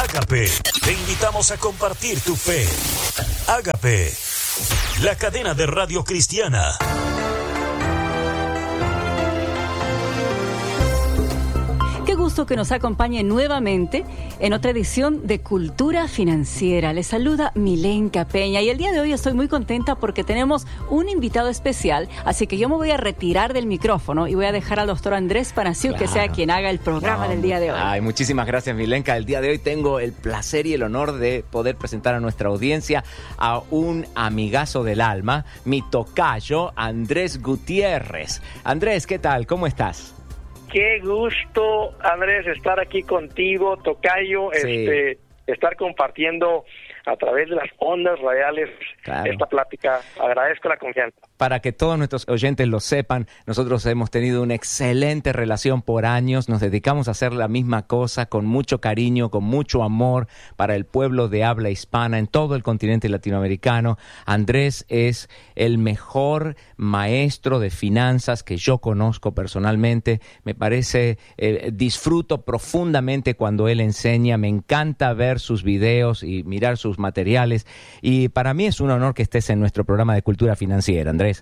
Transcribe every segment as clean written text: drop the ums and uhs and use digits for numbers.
Ágape, te invitamos a compartir tu fe. Ágape, la cadena de radio cristiana. Qué gusto que nos acompañe nuevamente en otra edición de Cultura Financiera. Les saluda Milenka Peña y el día de hoy estoy muy contenta porque tenemos un invitado especial, así que yo me voy a retirar del micrófono y voy a dejar al doctor Andrés Panasiuk que sea quien haga el programa del día de hoy. Ay, muchísimas gracias, Milenka. El día de hoy tengo el placer y el honor de poder presentar a nuestra audiencia a un amigazo del alma, mi tocayo, Andrés Gutiérrez. Andrés, ¿qué tal? ¿Cómo estás? Qué gusto, Andrés, estar aquí contigo, tocayo, Sí. Estar compartiendo a través de las ondas radiales esta plática. Agradezco la confianza. Para que todos nuestros oyentes lo sepan, nosotros hemos tenido una excelente relación por años, nos dedicamos a hacer la misma cosa con mucho cariño, con mucho amor para el pueblo de habla hispana en todo el continente latinoamericano. Andrés es el mejor maestro de finanzas que yo conozco personalmente. Me parece, disfruto profundamente cuando él enseña, me encanta ver sus videos y mirar sus materiales, y para mí es un honor que estés en nuestro programa de Cultura Financiera, Andrés.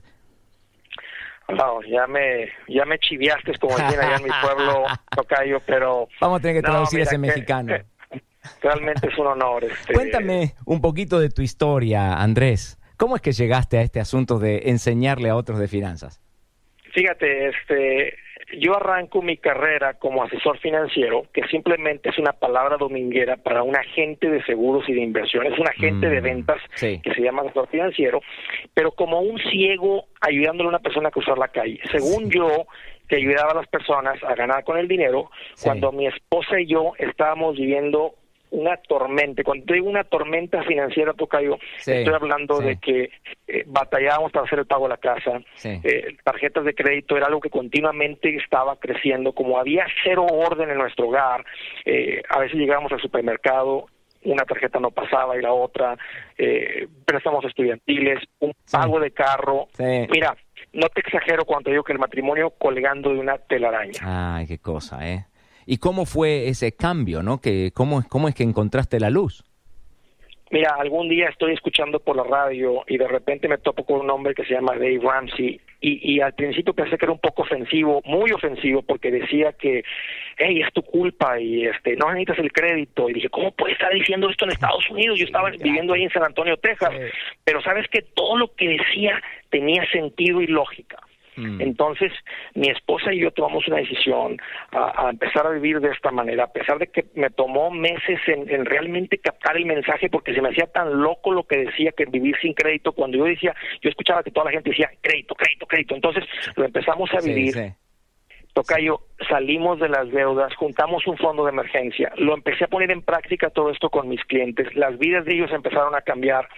No, ya me chiviaste, como dicen allá en mi pueblo, tocayo, pero... Vamos a tener que traducir ese mexicano. Realmente es un honor. Cuéntame un poquito de tu historia, Andrés. ¿Cómo es que llegaste a este asunto de enseñarle a otros de finanzas? Fíjate, yo arranco mi carrera como asesor financiero, que simplemente es una palabra dominguera para un agente de seguros y de inversiones, un agente de ventas que se llama asesor financiero, pero como un ciego ayudándole a una persona a cruzar la calle. Según yo, que ayudaba a las personas a ganar con el dinero, cuando mi esposa y yo estábamos viviendo una tormenta. Cuando digo una tormenta financiera, tocayo, estoy hablando de que batallábamos para hacer el pago de la casa, tarjetas de crédito era algo que continuamente estaba creciendo, como había cero orden en nuestro hogar, a veces llegábamos al supermercado, una tarjeta no pasaba y la otra, préstamos estudiantiles, un pago de carro, mira, no te exagero cuando digo que el matrimonio colgando de una telaraña. Ay, qué cosa, ¿Y cómo fue ese cambio, no? ¿Cómo es que encontraste la luz? Mira, algún día estoy escuchando por la radio y de repente me topo con un hombre que se llama Dave Ramsey y al principio pensé que era un poco ofensivo, muy ofensivo, porque decía que, hey, es tu culpa y no necesitas el crédito. Y dije, ¿cómo puede estar diciendo esto en Estados Unidos? Yo estaba viviendo ahí en San Antonio, Texas. Pero sabes que todo lo que decía tenía sentido y lógica. Entonces, mi esposa y yo tomamos una decisión a empezar a vivir de esta manera, a pesar de que me tomó meses en realmente captar el mensaje, porque se me hacía tan loco lo que decía, que vivir sin crédito, cuando yo escuchaba que toda la gente decía crédito, crédito, crédito. Entonces, lo empezamos a vivir. Tocayo, salimos de las deudas, juntamos un fondo de emergencia, lo empecé a poner en práctica todo esto con mis clientes, las vidas de ellos empezaron a cambiar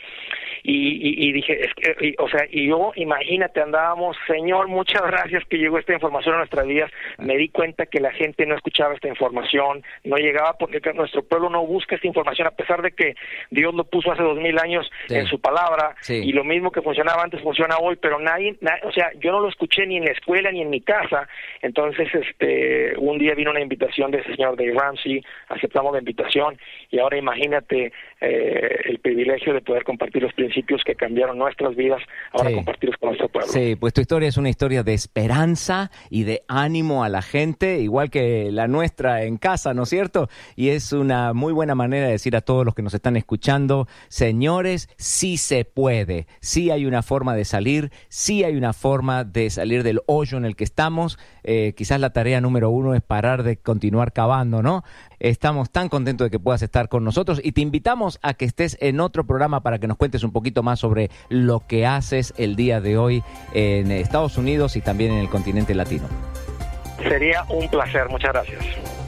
y dije, y yo, imagínate, andábamos, Señor, muchas gracias que llegó esta información a nuestras vidas. Me di cuenta que la gente no escuchaba esta información, no llegaba, porque nuestro pueblo no busca esta información, a pesar de que Dios lo puso hace 2000 años en su palabra, y lo mismo que funcionaba antes funciona hoy, pero nadie, yo no lo escuché ni en la escuela ni en mi casa. Entonces, un día vino una invitación del señor Dave Ramsey, aceptamos la invitación y ahora imagínate el privilegio de poder compartir los principios que cambiaron nuestras vidas, ahora compartirlos con nuestro pueblo. Sí, pues tu historia es una historia de esperanza y de ánimo a la gente, igual que la nuestra en casa, ¿no es cierto? Y es una muy buena manera de decir a todos los que nos están escuchando, señores, sí se puede, sí hay una forma de salir, sí hay una forma de salir del hoyo en el que estamos. Quizás la tarea número 1 es parar de continuar cavando, ¿no? Estamos tan contentos de que puedas estar con nosotros y te invitamos a que estés en otro programa para que nos cuentes un poquito más sobre lo que haces el día de hoy en Estados Unidos y también en el continente latino. Sería un placer, muchas gracias.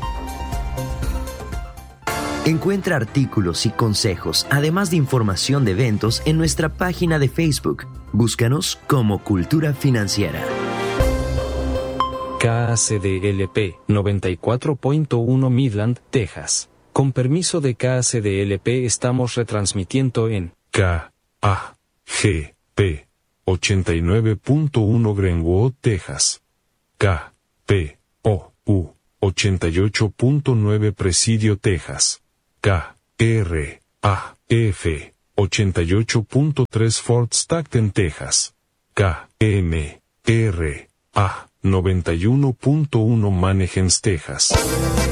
Encuentra artículos y consejos, además de información de eventos en nuestra página de Facebook. Búscanos como Cultura Financiera. KACDLP 94.1 Midland, Texas. Con permiso de KACDLP estamos retransmitiendo en KAGP 89.1 Greenwood, Texas. KPOU 88.9 Presidio, Texas. KRAF 88.3 Fort Stockton, Texas. KMRA 91.1 Mannheim, Texas.